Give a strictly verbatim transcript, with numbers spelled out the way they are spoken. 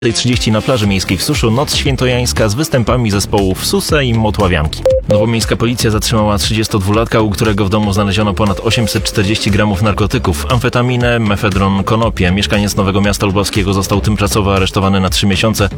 trzydzieści na plaży miejskiej w Suszu noc świętojańska z występami zespołów Suse i Motławianki. Nowomiejska policja zatrzymała trzydziestodwulatka, u którego w domu znaleziono ponad osiemset czterdzieści gramów narkotyków, amfetaminę, mefedron, konopie. Mieszkaniec Nowego Miasta Lubawskiego został tymczasowo aresztowany na trzy miesiące.